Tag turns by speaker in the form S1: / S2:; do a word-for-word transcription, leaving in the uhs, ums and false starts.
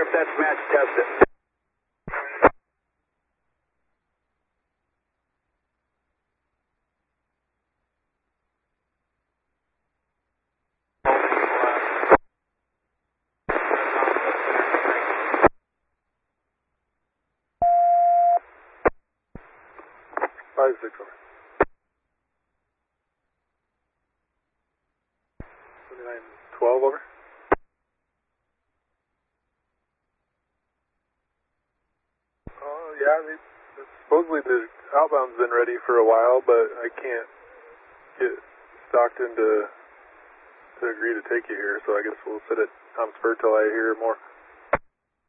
S1: if that's match tested.
S2: Five six over. Seventy-nine twelve over. Oh yeah, they, supposedly the outbound's been ready for a while, but I can't get Stockton to to agree to take you here, so I guess we'll sit at Tom's Spur till I hear more.